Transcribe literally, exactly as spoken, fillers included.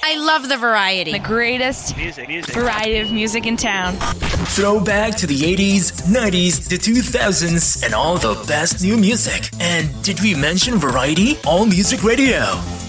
I love the variety. The greatest music, music. variety of music in town. Throwback to the eighties, nineties, the two thousands, and all the best new music. And did we mention variety? All Music Radio.